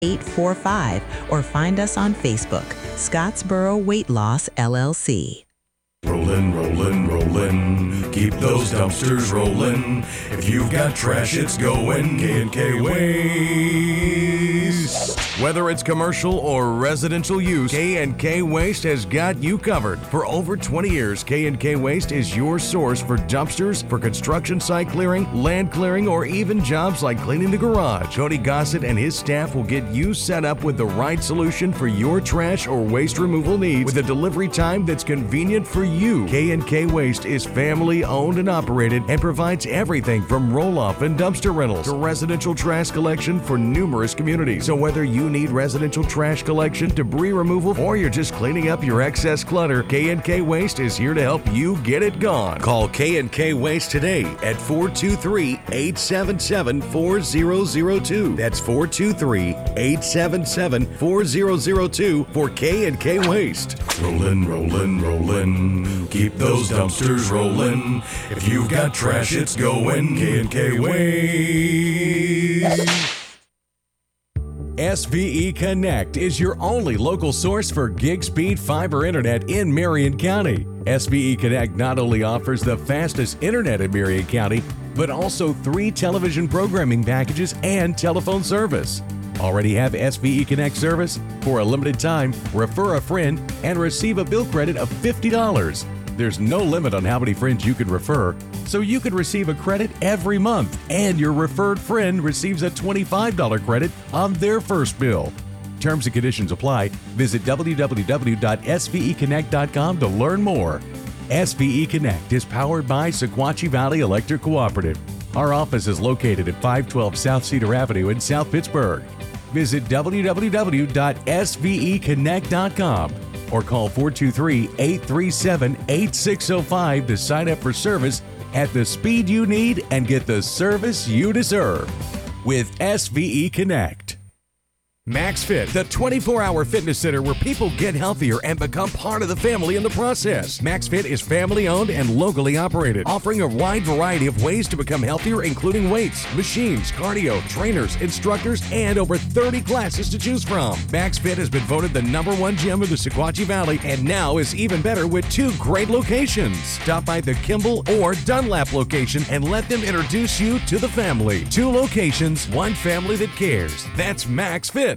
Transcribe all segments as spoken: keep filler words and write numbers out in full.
eight four five or find us on Facebook, Scottsboro Weight Loss L L C. Rollin', rollin', rollin', keep those dumpsters rollin'. If you've got trash, it's going K and K Waste. Whether it's commercial or residential use, K and K Waste has got you covered. For over twenty years, K and K Waste is your source for dumpsters, for construction site clearing, land clearing, or even jobs like cleaning the garage. Cody Gossett and his staff will get you set up with the right solution for your trash or waste removal needs with a delivery time that's convenient for you. K and K Waste is family owned and operated and provides everything from roll-off and dumpster rentals to residential trash collection for numerous communities. So whether you need residential trash collection, debris removal, or you're just cleaning up your excess clutter, K and K Waste is here to help you get it gone. Call K and K Waste today at four two three, eight seven seven, four zero zero two. That's four two three, eight seven seven, four zero zero two for K and K Waste. Rollin', rollin', rollin', keep those dumpsters rollin'. If you've got trash, it's going K and K Waste. S V E Connect is your only local source for gig speed fiber internet in Marion County. S V E Connect not only offers the fastest internet in Marion County, but also three television programming packages and telephone service. Already have S V E Connect service? For a limited time, refer a friend and receive a bill credit of fifty dollars. There's no limit on how many friends you can refer, so you could receive a credit every month, and your referred friend receives a twenty-five dollars credit on their first bill. Terms and conditions apply. Visit w w w dot s v e connect dot com to learn more. S V E Connect is powered by Sequatchie Valley Electric Cooperative. Our office is located at five twelve South Cedar Avenue in South Pittsburgh. Visit w w w dot s v e connect dot com or call four two three, eight three seven, eight six zero five to sign up for service at the speed you need and get the service you deserve with S V E Connect. MaxFit, the twenty-four hour fitness center where people get healthier and become part of the family in the process. MaxFit is family owned and locally operated, offering a wide variety of ways to become healthier, including weights, machines, cardio, trainers, instructors, and over thirty classes to choose from. MaxFit has been voted the number one gym of the Sequatchie Valley and now is even better with two great locations. Stop by the Kimball or Dunlap location and let them introduce you to the family. Two locations, one family that cares. That's MaxFit.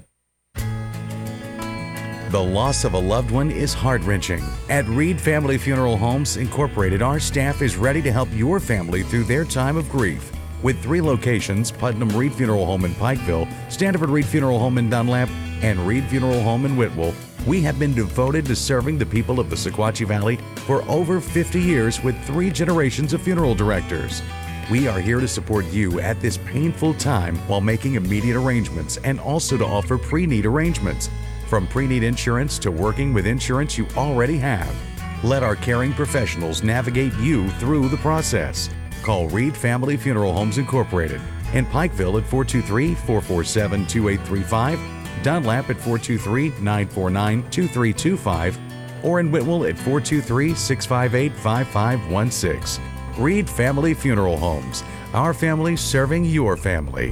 The loss of a loved one is heart-wrenching. At Reed Family Funeral Homes Incorporated, our staff is ready to help your family through their time of grief. With three locations, Putnam Reed Funeral Home in Pikeville, Standiford Reed Funeral Home in Dunlap, and Reed Funeral Home in Whitwell, we have been devoted to serving the people of the Sequatchie Valley for over fifty years with three generations of funeral directors. We are here to support you at this painful time while making immediate arrangements and also to offer pre-need arrangements. From pre-need insurance to working with insurance you already have. Let our caring professionals navigate you through the process. Call Reed Family Funeral Homes Incorporated in Pikeville at four two three, four four seven, two eight three five, Dunlap at four two three, nine four nine, two three two five, or in Whitwell at four two three, six five eight, five five one six. Reed Family Funeral Homes, our family serving your family.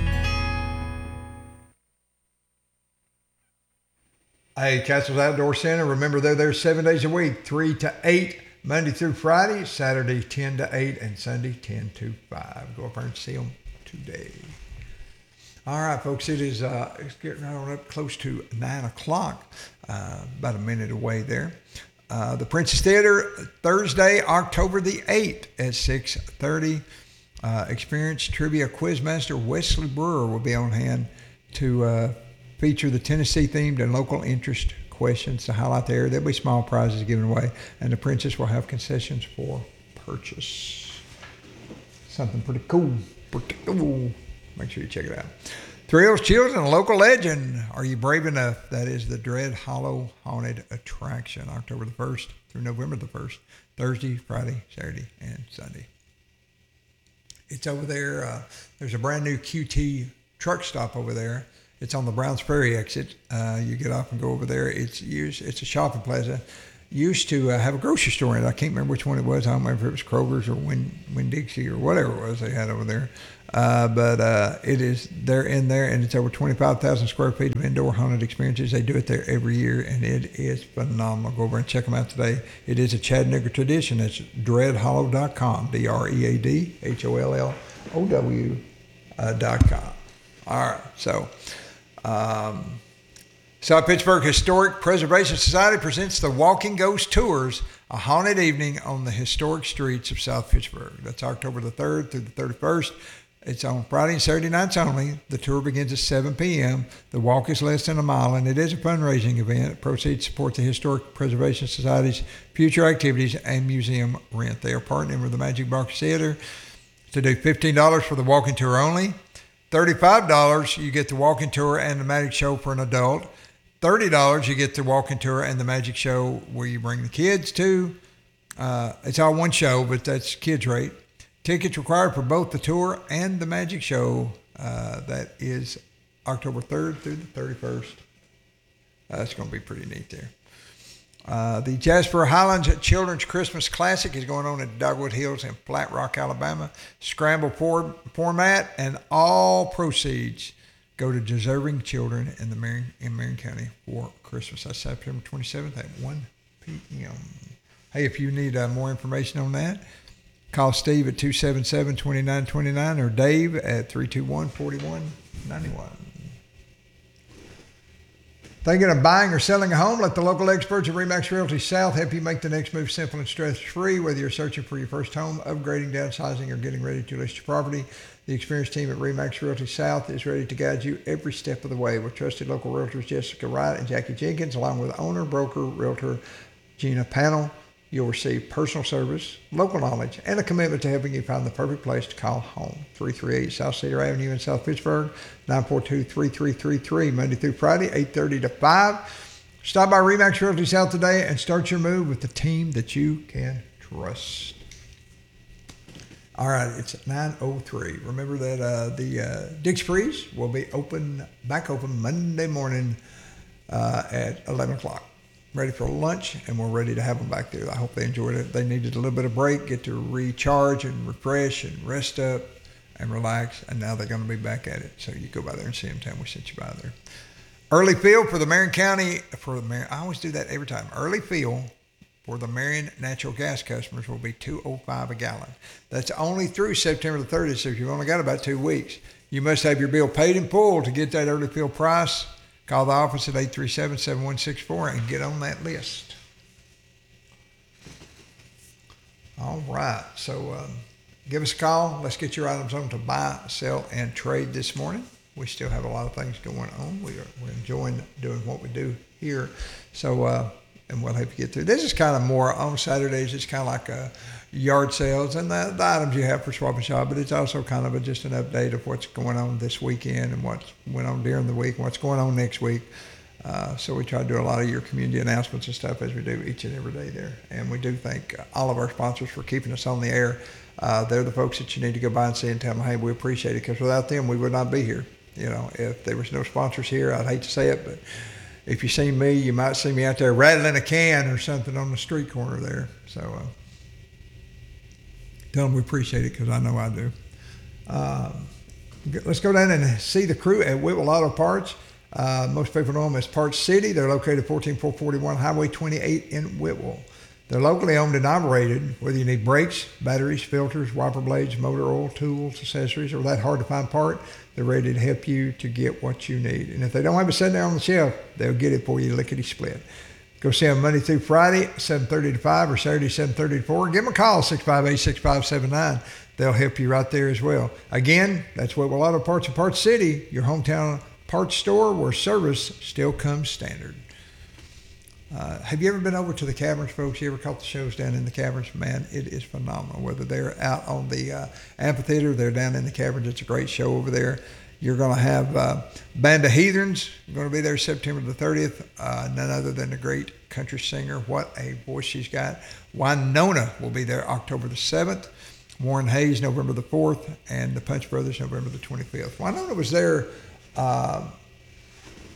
Hey, Castles Outdoor Center, remember they're there seven days a week, three to eight, Monday through Friday, Saturday ten to eight, and Sunday ten to five. Go up there and see them today. All right, folks, it is uh, it's getting right on up close to nine o'clock, uh, about a minute away there. Uh, the Princess Theater, Thursday, October the eighth at six thirty. Uh, experienced trivia quizmaster Wesley Brewer will be on hand to uh, feature the Tennessee-themed and local interest questions to highlight the area. There'll be small prizes given away, and the Princess will have concessions for purchase. Something pretty cool. Pretty cool. Make sure you check it out. Thrills, Chills, and a local legend. Are you brave enough? That is the Dread Hollow Haunted Attraction, October the first through November the first, Thursday, Friday, Saturday, and Sunday. It's over there. Uh, there's a brand new Q T truck stop over there. It's on the Browns Ferry exit. Uh, you get off and go over there. It's used, it's a shopping plaza. used to uh, have a grocery store in it. I can't remember which one it was. I don't remember if it was Kroger's or Winn, Winn-Dixie or whatever it was they had over there. Uh, but uh, it is, they're in there, and it's over twenty-five thousand square feet of indoor haunted experiences. They do it there every year, and it is phenomenal. Go over and check them out today. It is a Chattanooga tradition. It's dread hollow dot com, D R E A D H O L L O W uh, dot com. All right, so um, South Pittsburgh Historic Preservation Society presents the Walking Ghost Tours, a haunted evening on the historic streets of South Pittsburgh. That's October the third through the thirty-first. It's on Friday and Saturday nights only. The tour begins at seven p.m. The walk is less than a mile, and it is a fundraising event. Proceeds support the Historic Preservation Society's future activities and museum rent. They are partnering with the Magic Box Theater to do fifteen dollars for the walking tour only. thirty-five dollars, you get the walking tour and the magic show for an adult. thirty dollars, you get the walking tour and the magic show where you bring the kids to. Uh, it's all one show, but that's kids' rate. Tickets required for both the tour and the magic show. Uh, that is October third through the thirty-first. Uh, that's going to be pretty neat there. Uh, the Jasper Highlands Children's Christmas Classic is going on at Dogwood Hills in Flat Rock, Alabama. Scramble for, format, and all proceeds go to deserving children in the Marion, in Marion County for Christmas. That's September twenty-seventh at one p.m. Hey, if you need uh, more information on that, call Steve at two seven seven, two nine two nine or Dave at three two one, four one nine one. Thinking of buying or selling a home? Let the local experts at RE/MAX Realty South help you make the next move simple and stress-free. Whether you're searching for your first home, upgrading, downsizing, or getting ready to list your property, the experienced team at RE/MAX Realty South is ready to guide you every step of the way with trusted local realtors Jessica Wright and Jackie Jenkins, along with owner, broker, realtor Gina Panel. You'll receive personal service, local knowledge, and a commitment to helping you find the perfect place to call home. three thirty-eight South Cedar Avenue in South Pittsburgh, nine four two, three three three three, Monday through Friday, eight thirty to five. Stop by RE/MAX Realty South today and start your move with the team that you can trust. All right, it's at nine oh three. Remember that uh, the uh, Dick's Freeze will be open, back open Monday morning uh, at eleven o'clock. Ready for lunch, and we're ready to have them back there. I hope they enjoyed it. They needed a little bit of break, get to recharge and refresh and rest up and relax, and now they're going to be back at it. So you go by there and see them. Tell them we sent you by there. Early fill for the Marion County, for the Marion, I always do that every time. Early fill for the Marion natural gas customers will be two oh five a gallon. That's only through September the thirtieth, so you've only got about two weeks. You must have your bill paid in full to get that early fill price. Call the office at eight three seven, seven one six four and get on that list. All right. So um, give us a call. Let's get your items on to buy, sell, and trade this morning. We still have a lot of things going on. We are, we're enjoying doing what we do here. So, uh, and we'll help you get through. This is kind of more on Saturdays. It's kind of like a yard sales and the, the items you have for Swap and Shop, but it's also kind of a, just an update of what's going on this weekend and what went on during the week and what's going on next week. Uh, so we try to do a lot of your community announcements and stuff as we do each and every day there. And we do thank all of our sponsors for keeping us on the air. Uh, they're the folks that you need to go by and see and tell them, hey, we appreciate it, because without them, we would not be here. You know, if there was no sponsors here, I'd hate to say it, but if you see me, you might see me out there rattling a can or something on the street corner there. So, uh, tell them we appreciate it, because I know I do. Uh, let's go down and see the crew at Whitwell Auto Parts. Uh, most people know them as Parts City. They're located at fourteen four forty-one Highway twenty-eight in Whitwell. They're locally owned and operated. Whether you need brakes, batteries, filters, wiper blades, motor oil, tools, accessories, or that hard to find part, they're ready to help you to get what you need. And if they don't have it sitting there on the shelf, they'll get it for you lickety-split. Go see them Monday through Friday, seven thirty to five, or Saturday, seven thirty to four. Give them a call, six five eight, six five seven nine. They'll help you right there as well. Again, that's Whitwell Auto Parts of Parts City, your hometown parts store where service still comes standard. Uh, have you ever been over to the Caverns, folks? You ever caught the shows down in the Caverns? Man, it is phenomenal. Whether they're out on the uh, amphitheater, they're down in the Caverns. It's a great show over there. You're going to have uh, Band of Heathens going to be there September the thirtieth. Uh, none other than the great country singer. What a voice she's got. Wynonna will be there October the seventh. Warren Hayes, November the fourth. And the Punch Brothers, November the twenty-fifth. Wynonna was there uh,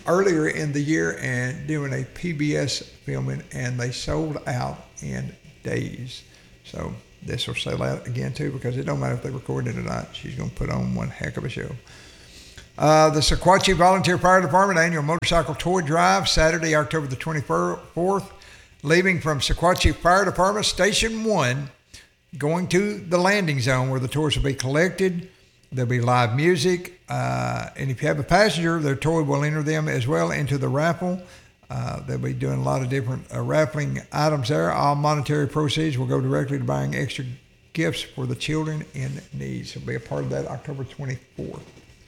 earlier in the year and doing a P B S filming, and they sold out in days. So this will sell out again too, because it don't matter if they record it or not. She's going to put on one heck of a show. Uh, the Sequatchie Volunteer Fire Department Annual Motorcycle Toy Drive, Saturday, October the twenty-fourth, leaving from Sequatchie Fire Department Station one, going to the landing zone where the toys will be collected. There'll be live music, uh, and if you have a passenger, their toy will enter them as well into the raffle. Uh, they'll be doing a lot of different uh, raffling items there. All monetary proceeds will go directly to buying extra gifts for the children in need. So be a part of that October twenty-fourth.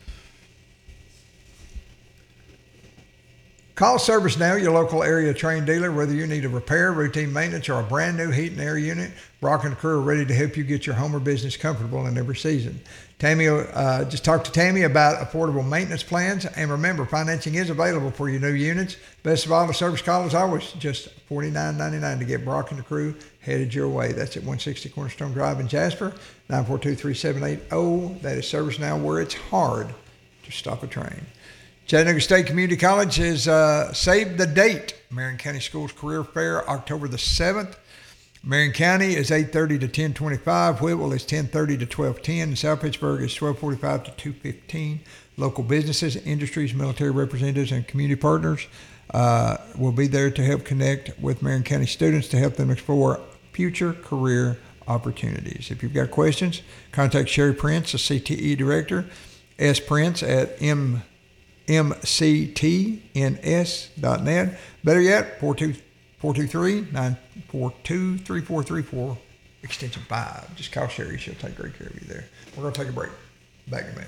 Call Service Now, your local area trained dealer, whether you need a repair, routine maintenance, or a brand new heat and air unit. Brock and the crew are ready to help you get your home or business comfortable in every season. Tammy, uh, just talk to Tammy about affordable maintenance plans. And remember, financing is available for your new units. Best of all, the service call is always just forty-nine ninety-nine to get Brock and the crew headed your way. That's at one sixty Cornerstone Drive in Jasper, nine four two, three seven eight zero. That is Service Now, where it's hard to stop a train. Chattanooga State Community College is uh, Save the Date, Marion County Schools Career Fair, October the seventh. Marion County is eight thirty to ten twenty-five. Whitwell is ten thirty to twelve ten. And South Pittsburgh is twelve forty-five to two fifteen. Local businesses, industries, military representatives, and community partners uh, will be there to help connect with Marion County students to help them explore future career opportunities. If you've got questions, contact Sherry Prince, the C T E Director, S. Prince at M. M C T N S dot net. Better yet, four two three, nine four two, three four three four, extension five. Just call Sherry. She'll take great care of you there. We're going to take a break. Back in a minute.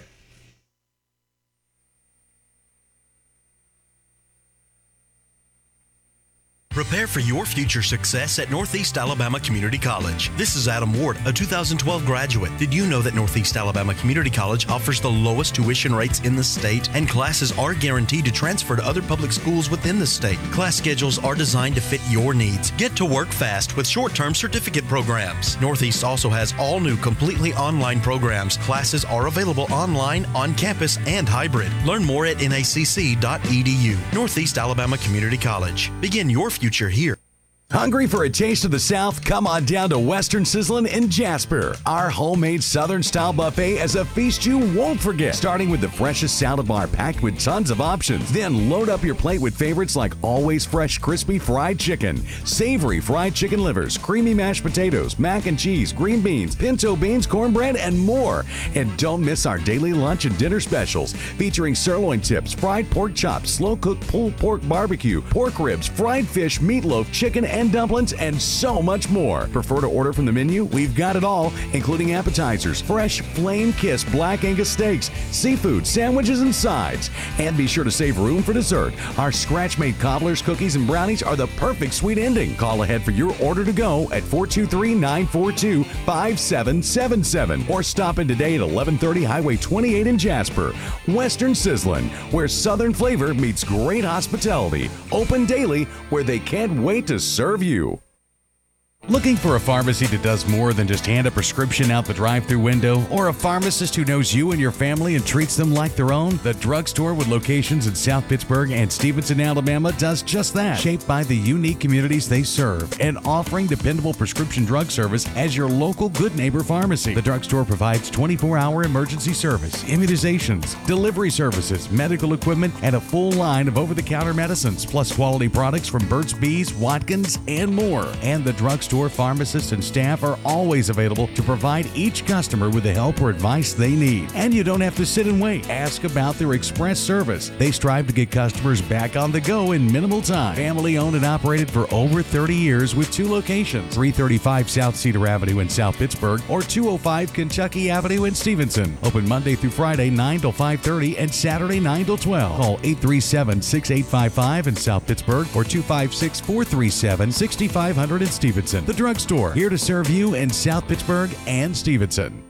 Prepare for your future success at Northeast Alabama Community College. This is Adam Ward, a two thousand twelve graduate. Did you know that Northeast Alabama Community College offers the lowest tuition rates in the state, and classes are guaranteed to transfer to other public schools within the state? Class schedules are designed to fit your needs. Get to work fast with short-term certificate programs. Northeast also has all new completely online programs. Classes are available online, on campus, and hybrid. Learn more at N A C C dot E D U. Northeast Alabama Community College. Begin your future future here. Hungry for a taste of the South? Come on down to Western Sizzlin' in Jasper. Our homemade Southern-style buffet is a feast you won't forget. Starting with the freshest salad bar packed with tons of options. Then load up your plate with favorites like always fresh crispy fried chicken, savory fried chicken livers, creamy mashed potatoes, mac and cheese, green beans, pinto beans, cornbread, and more. And don't miss our daily lunch and dinner specials featuring sirloin tips, fried pork chops, slow-cooked pulled pork barbecue, pork ribs, fried fish, meatloaf, chicken, and dumplings, and so much more. Prefer to order from the menu? We've got it all, including appetizers, fresh flame-kissed black Angus steaks, seafood, sandwiches, and sides. And be sure to save room for dessert. Our scratch-made cobblers, cookies, and brownies are the perfect sweet ending. Call ahead for your order to go at four two three, nine four two, five seven seven seven or stop in today at eleven thirty Highway twenty-eight in Jasper. Western Sizzlin', where Southern flavor meets great hospitality. Open daily, where they can't wait to serve you. Looking for a pharmacy that does more than just hand a prescription out the drive-thru window, or a pharmacist who knows you and your family and treats them like their own? The drugstore with locations in South Pittsburgh and Stevenson, Alabama does just that. Shaped by the unique communities they serve and offering dependable prescription drug service as your local good neighbor pharmacy. The drugstore provides twenty-four hour emergency service, immunizations, delivery services, medical equipment, and a full line of over-the-counter medicines, plus quality products from Burt's Bees, Watkins, and more. And the drugstore pharmacists and staff are always available to provide each customer with the help or advice they need. And you don't have to sit and wait. Ask about their express service. They strive to get customers back on the go in minimal time. Family owned and operated for over thirty years with two locations, three thirty-five South Cedar Avenue in South Pittsburgh or two oh five Kentucky Avenue in Stevenson. Open Monday through Friday nine till five thirty and Saturday nine till twelve. Call eight three seven, six eight five five in South Pittsburgh or two five six, four three seven, six five zero zero in Stevenson. The Drugstore, here to serve you in South Pittsburgh and Stevenson.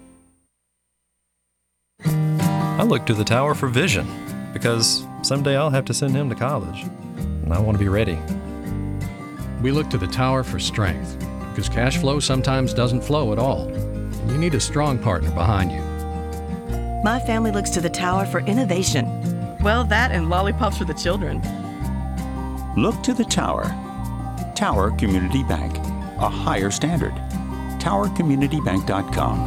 I look to the tower for vision because someday I'll have to send him to college, and I want to be ready. We look to the tower for strength because cash flow sometimes doesn't flow at all. You need a strong partner behind you. My family looks to the tower for innovation Well, that and lollipops for the children. Look to the Tower. Tower Community Bank. A higher standard. tower community bank dot com.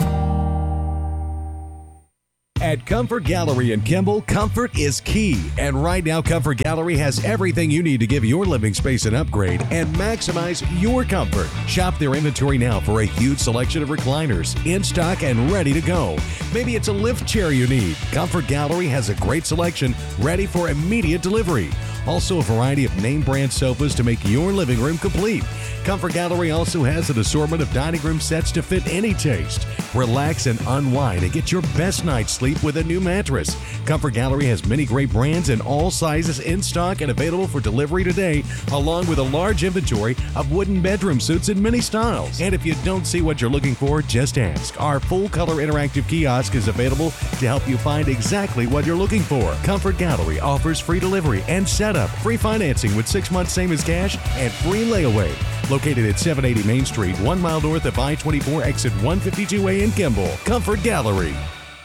At Comfort Gallery in Kimball, comfort is key. And right now, Comfort Gallery has everything you need to give your living space an upgrade and maximize your comfort. Shop their inventory now for a huge selection of recliners in stock and ready to go. Maybe it's a lift chair you need. Comfort Gallery has a great selection ready for immediate delivery. Also, a variety of name brand sofas to make your living room complete. Comfort Gallery also has an assortment of dining room sets to fit any taste. Relax and unwind and get your best night's sleep with a new mattress. Comfort Gallery has many great brands in all sizes in stock and available for delivery today, along with a large inventory of wooden bedroom suits in many styles. And if you don't see what you're looking for, just ask. Our full-color interactive kiosk is available to help you find exactly what you're looking for. Comfort Gallery offers free delivery and setup, free financing with six months same as cash, and free layaway. Located at seven eighty Main Street, one mile north of I twenty-four, exit one fifty-two A in Kimball. Comfort Gallery.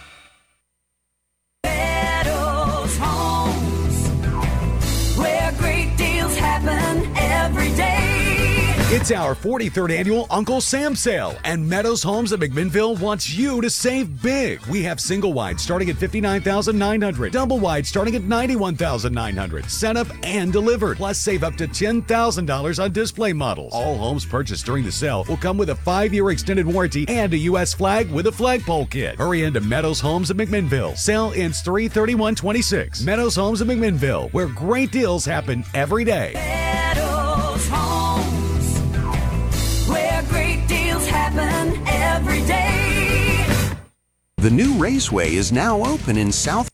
Meadows Homes, where great deals happen every day. It's our forty-third annual Uncle Sam sale, and Meadows Homes of McMinnville wants you to save big. We have single wide starting at fifty-nine thousand nine hundred dollars, double wide starting at ninety-one thousand nine hundred dollars, set up and delivered. Plus, save up to ten thousand dollars on display models. All homes purchased during the sale will come with a five-year extended warranty and a U S flag with a flagpole kit. Hurry into Meadows Homes of McMinnville. Sale ends three thirty-one twenty-six. Meadows Homes of McMinnville, where great deals happen every day. Meadows Homes, where great deals happen every day. The new raceway is now open in South.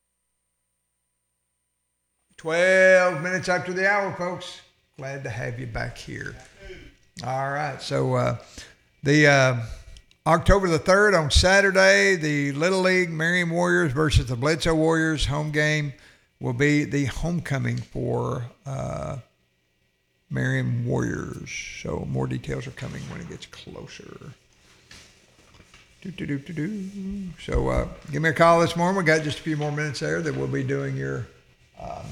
twelve minutes after the hour, folks. Glad to have you back here. All right. So uh, the uh, October the third on Saturday, the Little League Marion Warriors versus the Bledsoe Warriors home game will be the homecoming for uh, Marion Warriors. So more details are coming when it gets closer. Do, do, do, do, do. So uh, give me a call this morning. We got just a few more minutes there that we'll be doing your um,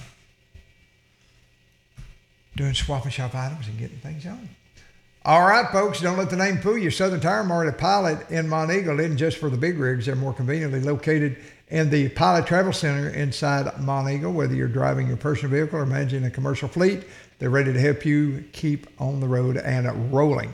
doing swap and shop items and getting things on. All right, folks, don't let the name fool you. Southern Tire Mart at Pilot in Monteagle isn't just for the big rigs. They're more conveniently located in the Pilot Travel Center inside Monteagle. Whether you're driving your personal vehicle or managing a commercial fleet, they're ready to help you keep on the road and rolling.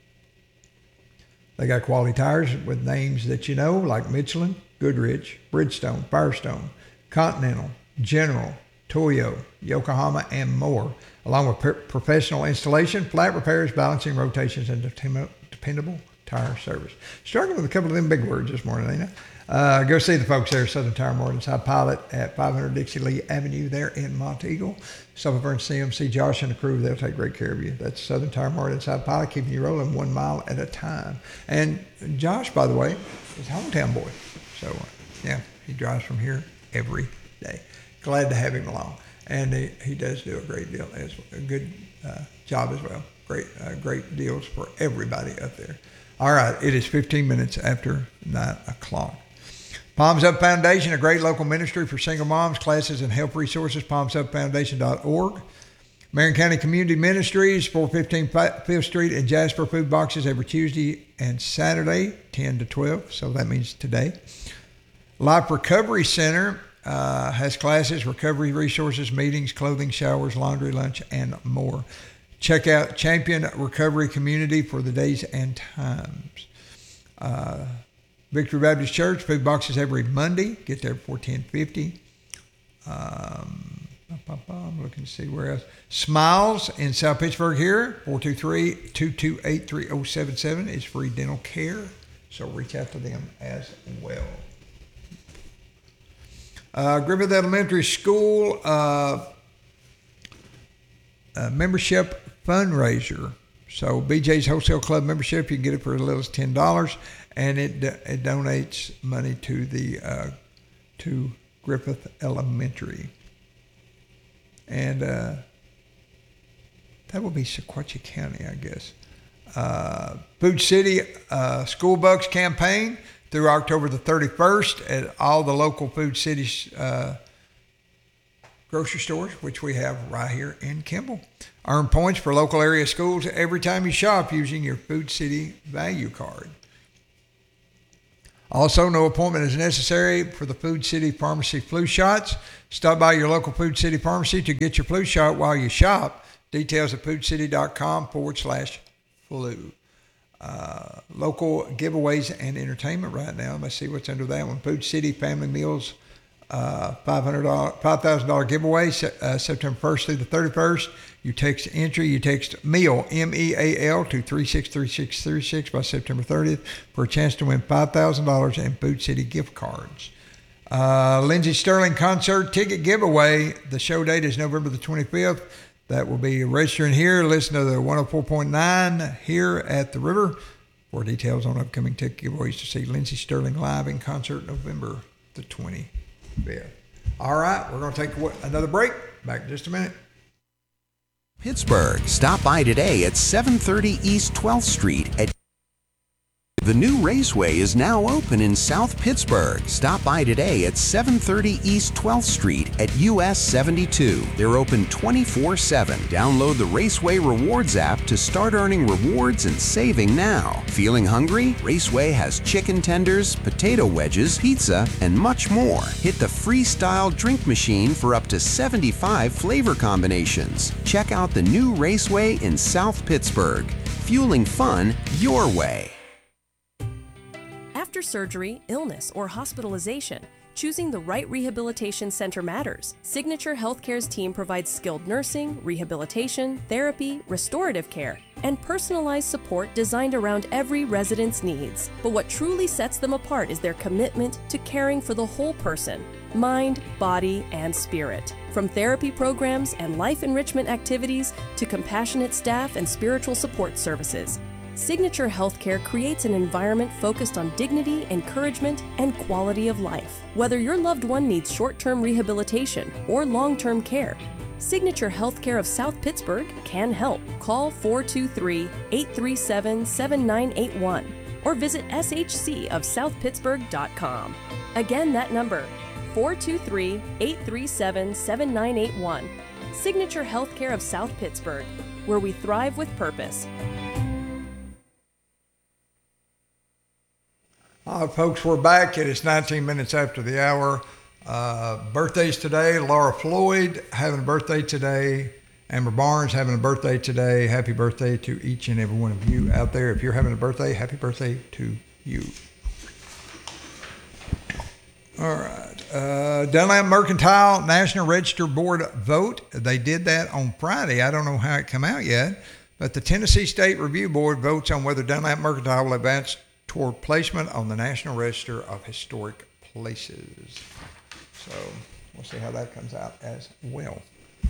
They got quality tires with names that you know, like Michelin, Goodrich, Bridgestone, Firestone, Continental, General, Toyo, Yokohama, and more, along with per- professional installation, flat repairs, balancing, rotations, and depend- dependable tire service. Struggling with a couple of them big words this morning, ain't I? Uh, go see the folks there at Southern Tire Mart inside Pilot at five hundred Dixie Lee Avenue there in Monteagle. Stop over and see them, see Josh and the crew. They'll take great care of you. That's Southern Tire Mart inside Pilot, keeping you rolling one mile at a time. And Josh, by the way, is a hometown boy. So, uh, yeah, he drives from here every day. Glad to have him along. And he, he does do a great deal, as a good uh, job as well. Great, uh, great deals for everybody up there. All right, it is fifteen minutes after nine o'clock. Palms Up Foundation, a great local ministry for single moms, classes, and help resources, palms up foundation dot org. Marion County Community Ministries, four fifteen Fifth Street and Jasper Food Boxes every Tuesday and Saturday, ten to twelve, so that means today. Life Recovery Center uh, has classes, recovery resources, meetings, clothing, showers, laundry, lunch, and more. Check out Champion Recovery Community for the days and times. Uh, Victory Baptist Church, food boxes every Monday. Get there before ten fifty. Um, I'm looking to see where else. Smiles in South Pittsburgh here, four two three, two two eight, three oh seven seven is free dental care. So reach out to them as well. Uh, Griffith Elementary School uh, uh, membership fundraiser. So B J's Wholesale Club membership, you can get it for as little as ten dollars. And it it donates money to the uh, to Griffith Elementary, and uh, that will be Sequatchie County, I guess. Uh, Food City uh, School Bucks campaign through October the thirty-first at all the local Food City uh, grocery stores, which we have right here in Kimball. Earn points for local area schools every time you shop using your Food City Value Card. Also, no appointment is necessary for the Food City Pharmacy flu shots. Stop by your local Food City Pharmacy to get your flu shot while you shop. Details at foodcity.com forward slash flu. Uh, local giveaways and entertainment right now. Let's see what's under that one. Food City Family Meals, uh, five hundred dollars, five thousand dollars giveaway, uh, September first through the thirty-first. You text entry, you text MEAL, M E A L, to three six three six three six by September thirtieth for a chance to win five thousand dollars in Food City gift cards. Uh, Lindsey Sterling concert ticket giveaway. The show date is November the twenty-fifth. That will be registering here. Listen to the one oh four point nine here at the River for details on upcoming ticket giveaways to see Lindsey Sterling live in concert November the twenty-fifth. All right, we're going to take another break. Back in just a minute. Pittsburgh. Stop by today at seven thirty East twelfth Street at The new Raceway is now open in South Pittsburgh. Stop by today at seven thirty East twelfth Street at U S seventy-two. They're open twenty-four seven. Download the Raceway Rewards app to start earning rewards and saving now. Feeling hungry? Raceway has chicken tenders, potato wedges, pizza, and much more. Hit the Freestyle drink machine for up to seventy-five flavor combinations. Check out the new Raceway in South Pittsburgh. Fueling fun your way. After surgery, illness, or hospitalization, choosing the right rehabilitation center matters. Signature Healthcare's team provides skilled nursing, rehabilitation, therapy, restorative care, and personalized support designed around every resident's needs. But what truly sets them apart is their commitment to caring for the whole person, mind, body, and spirit. From therapy programs and life enrichment activities to compassionate staff and spiritual support services, Signature Healthcare creates an environment focused on dignity, encouragement, and quality of life. Whether your loved one needs short-term rehabilitation or long-term care, Signature Healthcare of South Pittsburgh can help. Call four two three, eight three seven, seven nine eight one or visit s h c of south pittsburgh dot com. Again, that number, four two three, eight three seven, seven nine eight one. Signature Healthcare of South Pittsburgh, where we thrive with purpose. Uh, folks, we're back. It is nineteen minutes after the hour. Uh, birthdays today. Laura Floyd having a birthday today. Amber Barnes having a birthday today. Happy birthday to each and every one of you out there. If you're having a birthday, happy birthday to you. All right. Uh, Dunlap Mercantile National Register Board vote. They did that on Friday. I don't know how it came out yet, but the Tennessee State Review Board votes on whether Dunlap Mercantile will advance toward placement on the National Register of Historic Places. So we'll see how that comes out as well.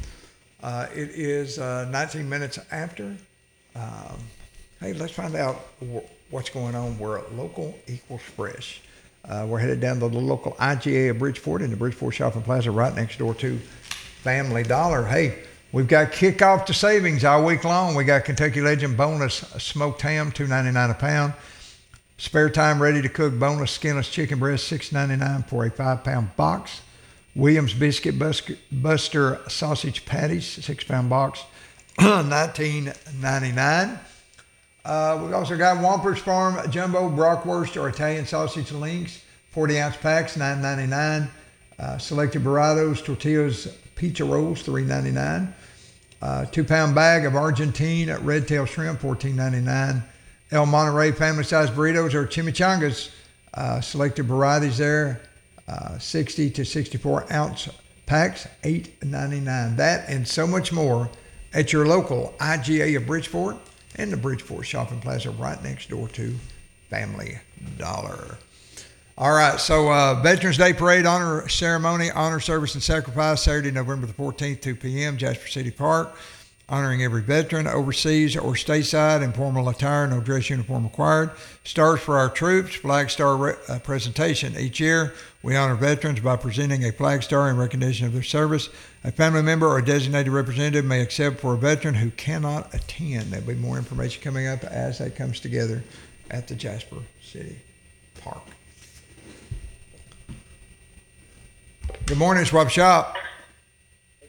Uh, it is uh, nineteen minutes after. Um, hey, let's find out w- what's going on where local equals fresh. Uh, we're headed down to the local I G A of Bridgeport in the Bridgeport Shopping Plaza right next door to Family Dollar. Hey, we've got kickoff to savings all week long. We got Kentucky Legend Boneless Smoked Ham, two ninety-nine a pound. Spare Time Ready to Cook Boneless Skinless Chicken Breast, six ninety-nine for a five-pound box. Williams Biscuit Buster Sausage Patties, six-pound box, nineteen ninety-nine. Uh, we've also got Wampers Farm Jumbo Brockwurst or Italian Sausage Links, forty-ounce packs, nine ninety-nine. Uh, selected Burrados Tortillas Pizza Rolls, three ninety-nine. Uh, two-pound bag of Argentine Red Tail Shrimp, fourteen ninety-nine. El Monterey family-sized burritos or chimichangas, uh, selected varieties there, uh, sixty to sixty-four ounce packs, eight ninety-nine. That and so much more at your local I G A of Bridgeport and the Bridgeport Shopping Plaza right next door to Family Dollar. All right, so uh, Veterans Day Parade Honor Ceremony, Honor Service and Sacrifice, Saturday, November the fourteenth, two p.m., Jasper City Park. Honoring every veteran, overseas or stateside, in formal attire, no dress uniform required. Stars for our troops, Flag Star re- uh, presentation. Each year, we honor veterans by presenting a Flag Star in recognition of their service. A family member or designated representative may accept for a veteran who cannot attend. There'll be more information coming up as that comes together at the Jasper City Park. Good morning, it's Rob Shop.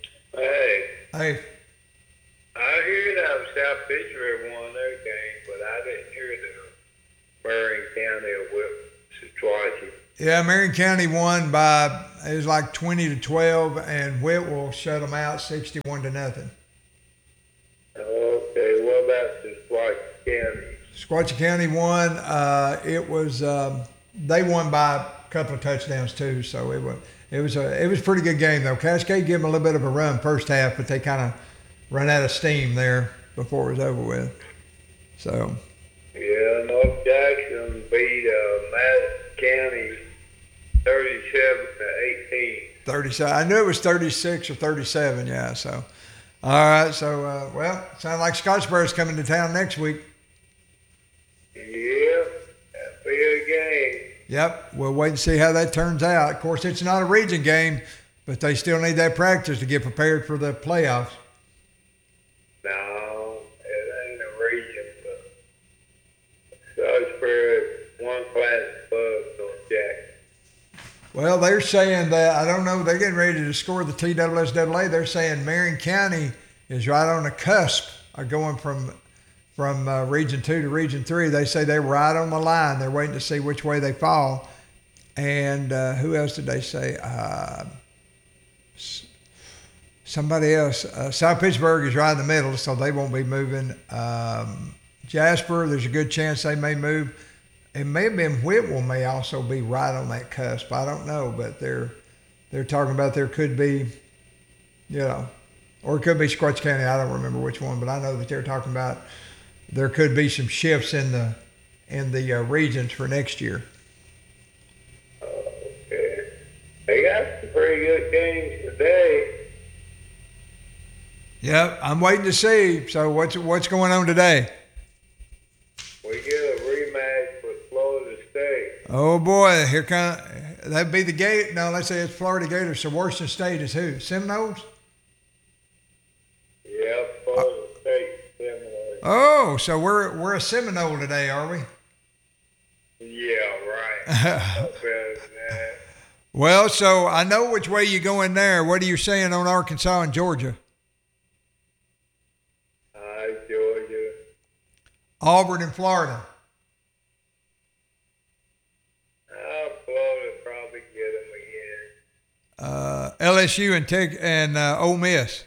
Hey. I hear that South Pittsburgh won their game, but I didn't hear the Marion County or Whitwell. Yeah, Marion County won by, it was like twenty to twelve, and Whitwell shut them out sixty-one to nothing. Okay, what about the Sequatchie County? Sequatchie County won. Uh, it was um, they won by a couple of touchdowns too, so it was it was a it was a pretty good game though. Cascade gave them a little bit of a run first half, but they kind of run out of steam there before it was over with. So. Yeah, North Jackson beat uh, Madison County thirty-seven to eighteen. thirty-seven. I knew it was thirty-six or thirty-seven. Yeah. So, all right. So, uh, well, sounds like Scottsboro's coming to town next week. Yeah, that'll be a game. Yep. We'll wait and see how that turns out. Of course, it's not a region game, but they still need that practice to get prepared for the playoffs. No, it ain't a region, but Scottsboro is one class above North Jackson. Well, they're saying that, I don't know, they're getting ready to score the T S S A A. They're saying Marion County is right on the cusp of going from from uh, Region two to Region three. They say they're right on the line. They're waiting to see which way they fall. And uh, who else did they say? Uh, somebody else. Uh, South Pittsburgh is right in the middle, so they won't be moving. Um, Jasper, there's a good chance they may move. It may have been Whitwell may also be right on that cusp. I don't know, but they're they're talking about there could be, you know, or it could be Sequatchie County. I don't remember which one, but I know that they're talking about there could be some shifts in the in the uh, regions for next year. Okay, they got some pretty good games today. Yep, I'm waiting to see. So what's what's going on today? We get a rematch with Florida State. Oh boy, here come that'd be the gate. No, let's say it's Florida Gators. So Washington State is who? Seminoles? Yeah, Florida uh, State Seminoles. Oh, so we're we're a Seminole today, are we? Yeah, right. Well, so I know which way you go in there. What are you saying on Arkansas and Georgia? Uh, Georgia. Auburn and Florida. Uh, Florida probably get them again. Uh, L S U and Tech and uh, Ole Miss.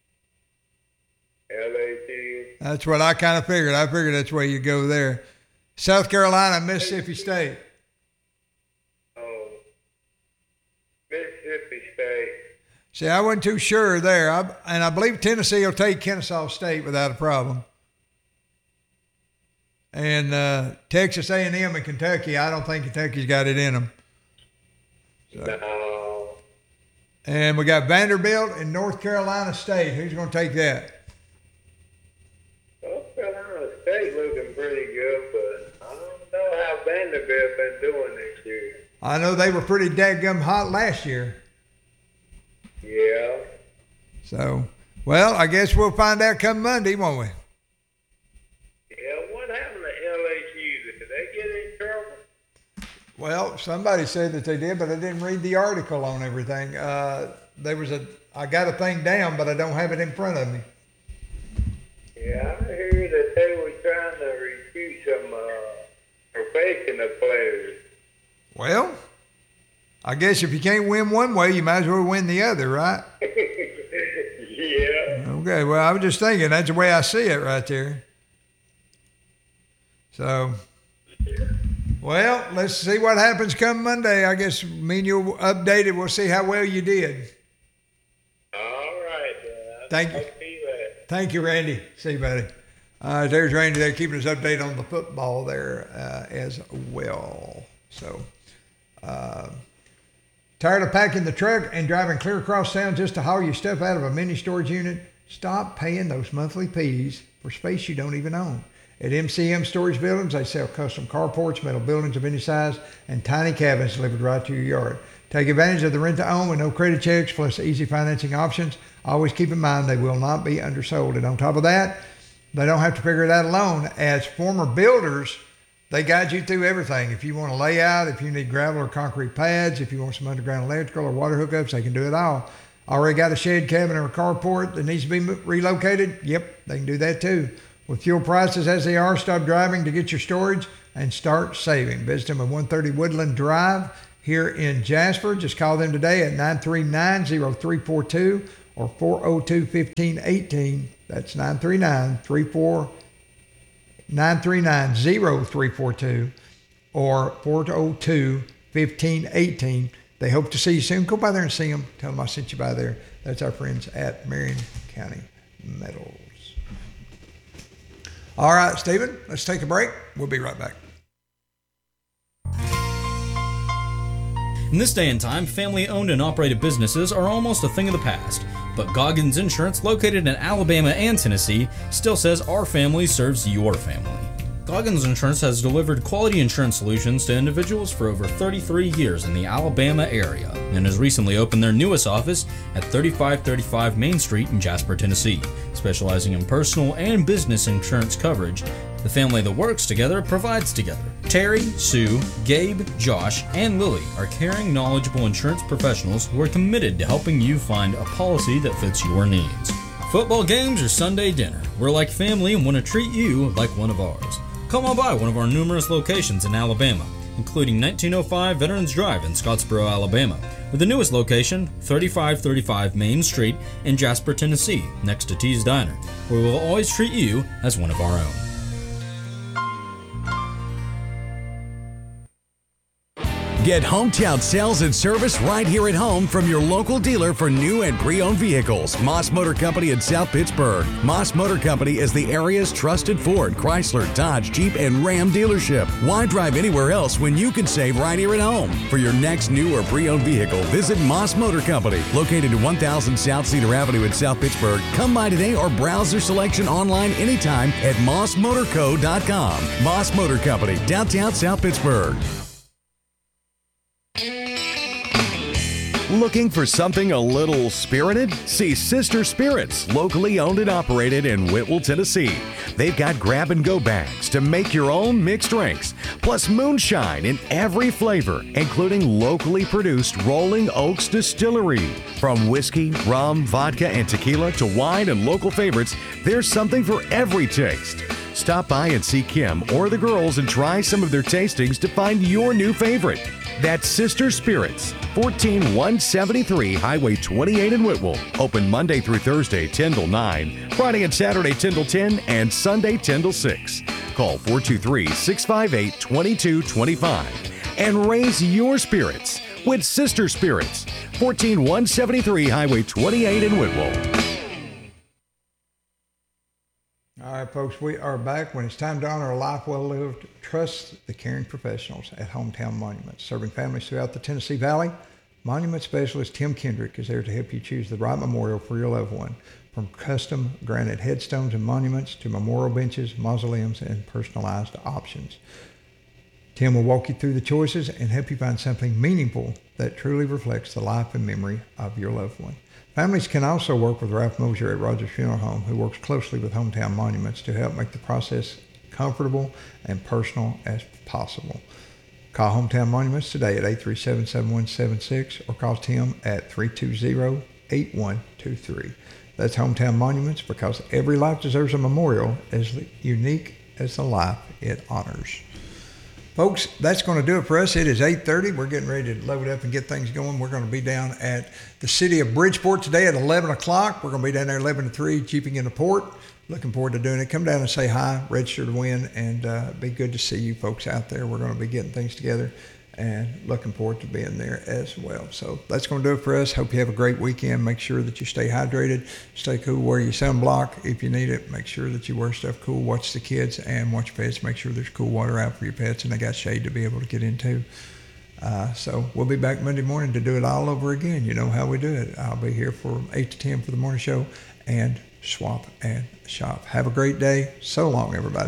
L S U. That's what I kind of figured. I figured that's where you go there. South Carolina, Mississippi State. Oh, Mississippi State. See, I wasn't too sure there. I, and I believe Tennessee will take Kennesaw State without a problem. And uh, Texas A and M and Kentucky, I don't think Kentucky's got it in them. So. No. And we got Vanderbilt and North Carolina State. Who's going to take that? North Carolina State looking pretty good, but I don't know how Vanderbilt been doing this year. I know they were pretty dadgum hot last year. Yeah. So, well, I guess we'll find out come Monday, won't we? Yeah, what happened to L S U? Did they get in trouble? Well, somebody said that they did, but I didn't read the article on everything. Uh, there was a, I got a thing down, but I don't have it in front of me. Yeah, I heard that they were trying to recruit some uh, professional players. Well, I guess if you can't win one way, you might as well win the other, right? Yeah. Okay, well, I was just thinking that's the way I see it right there. So, well, let's see what happens come Monday. I guess me and you updated. We'll see how well you did. All right. Uh, Thank you. Thank you, Randy. See you, buddy. Uh, there's Randy there keeping us updated on the football there uh, as well. So, uh, tired of packing the truck and driving clear across town just to haul your stuff out of a mini storage unit? Stop paying those monthly fees for space you don't even own. At M C M Storage Buildings, they sell custom carports, metal buildings of any size, and tiny cabins delivered right to your yard. Take advantage of the rent-to-own with no credit checks plus easy financing options. Always keep in mind they will not be undersold. And on top of that, they don't have to figure it out alone. As former builders, they guide you through everything. If you want to lay out, if you need gravel or concrete pads, if you want some underground electrical or water hookups, they can do it all. Already got a shed, cabin, or a carport that needs to be relocated? Yep, they can do that too. With fuel prices as they are, stop driving to get your storage and start saving. Visit them at one thirty Woodland Drive here in Jasper. Just call them today at nine three nine, zero three four two or four oh two, one five one eight. That's nine three nine, three four nine three nine, zero three four two or four oh two, one five one eight. They hope to see you soon. Go by there and see them. Tell them I sent you by there. That's our friends at Marion County Metals. All right, Stephen, let's take a break. We'll be right back. In this day and time, family-owned and operated businesses are almost a thing of the past. But Goggins Insurance, located in Alabama and Tennessee, still says our family serves your family. Goggins Insurance has delivered quality insurance solutions to individuals for over thirty-three years in the Alabama area and has recently opened their newest office at thirty-five thirty-five Main Street in Jasper, Tennessee. Specializing in personal and business insurance coverage, the family that works together provides together. Terry, Sue, Gabe, Josh, and Lily are caring, knowledgeable insurance professionals who are committed to helping you find a policy that fits your needs. Football games or Sunday dinner, we're like family and want to treat you like one of ours. Come on by one of our numerous locations in Alabama, including nineteen oh five Veterans Drive in Scottsboro, Alabama, with the newest location, thirty-five thirty-five Main Street in Jasper, Tennessee, next to T's Diner, where we will always treat you as one of our own. Get hometown sales and service right here at home from your local dealer for new and pre-owned vehicles. Moss Motor Company in South Pittsburgh. Moss Motor Company is the area's trusted Ford, Chrysler, Dodge, Jeep, and Ram dealership. Why drive anywhere else when you can save right here at home? For your next new or pre-owned vehicle, visit Moss Motor Company, located at one thousand South Cedar Avenue in South Pittsburgh. Come by today or browse their selection online anytime at moss motor co dot com. Moss Motor Company, downtown South Pittsburgh. Looking for something a little spirited? See Sister Spirits, locally owned and operated in Whitwell, Tennessee. They've got grab-and-go bags to make your own mixed drinks, plus moonshine in every flavor, including locally produced Rolling Oaks Distillery. From whiskey, rum, vodka, and tequila to wine and local favorites, there's something for every taste. Stop by and see Kim or the girls and try some of their tastings to find your new favorite. That's Sister Spirits, fourteen one seventy-three Highway twenty-eight in Whitwell. Open Monday through Thursday, ten till nine, Friday and Saturday, ten till ten, and Sunday, ten till six. Call four two three, six five eight, two two two five and raise your spirits with Sister Spirits, fourteen one seventy-three Highway twenty-eight in Whitwell. All right, folks, we are back. When it's time to honor a life well lived, trust the caring professionals at Hometown Monuments. Serving families throughout the Tennessee Valley, Monument Specialist Tim Kendrick is there to help you choose the right memorial for your loved one. From custom granite headstones and monuments to memorial benches, mausoleums, and personalized options. Tim will walk you through the choices and help you find something meaningful that truly reflects the life and memory of your loved one. Families can also work with Ralph Mosier at Rogers Funeral Home, who works closely with Hometown Monuments to help make the process comfortable and personal as possible. Call Hometown Monuments today at eight three seven, seven one seven six or call Tim at three two zero, eight one two three. That's Hometown Monuments, because every life deserves a memorial as unique as the life it honors. Folks, that's going to do it for us. It is eight thirty. We're getting ready to load up and get things going. We're going to be down at the city of Bridgeport today at eleven o'clock. We're going to be down there eleven to three, Jeeping in the Port. Looking forward to doing it. Come down and say hi, register to win, and uh, be good to see you folks out there. We're going to be getting things together and looking forward to being there as well. So that's going to do it for us. Hope you have a great weekend. Make sure that you stay hydrated, stay cool, wear your sunblock if you need it. Make sure that you wear stuff cool, watch the kids, and watch your pets. Make sure there's cool water out for your pets and they got shade to be able to get into. Uh, so we'll be back Monday morning to do it all over again. You know how we do it. I'll be here from eight to ten for the morning show and swap and shop. Have a great day. So long, everybody.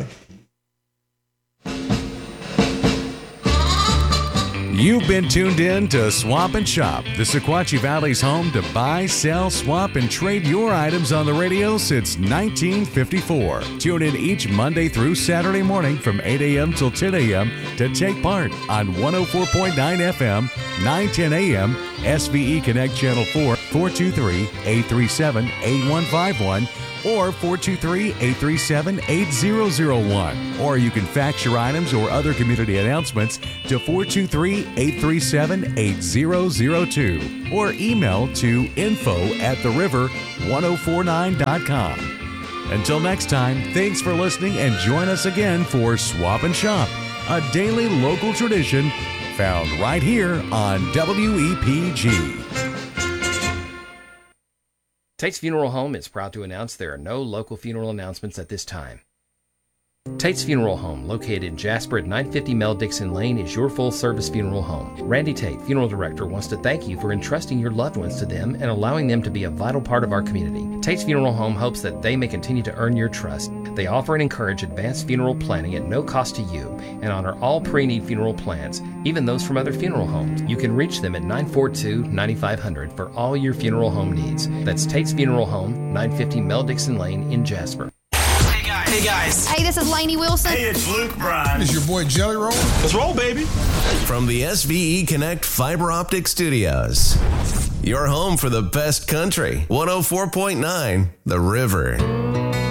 You've been tuned in to Swap and Shop, the Sequatchie Valley's home to buy, sell, swap, and trade your items on the radio since nineteen fifty-four. Tune in each Monday through Saturday morning from eight a.m. till ten a.m. to take part on one oh four point nine F M, nine ten a.m., S V E Connect Channel four, four two three, eight three seven, eight one five one, or four two three, eight three seven, eight zero zero one. Or you can fax your items or other community announcements to four two three, eight three seven, eight zero zero two or email to info at the river ten forty-nine dot com. Until next time, thanks for listening and join us again for Swap and Shop, a daily local tradition found right here on W E P G. Tate's Funeral Home is proud to announce there are no local funeral announcements at this time. Tate's Funeral Home, located in Jasper at nine fifty Mel Dixon Lane, is your full-service funeral home. Randy Tate, funeral director, wants to thank you for entrusting your loved ones to them and allowing them to be a vital part of our community. Tate's Funeral Home hopes that they may continue to earn your trust. They offer and encourage advanced funeral planning at no cost to you and honor all pre-need funeral plans, even those from other funeral homes. You can reach them at nine four two, nine five zero zero for all your funeral home needs. That's Tate's Funeral Home, nine fifty Mel Dixon Lane in Jasper. Hey guys. Hey, this is Lainey Wilson. Hey, it's Luke Bryan. It's your boy Jelly Roll. Let's roll, baby. From the S V E Connect Fiber Optic Studios, your home for the best country. one oh four point nine The River.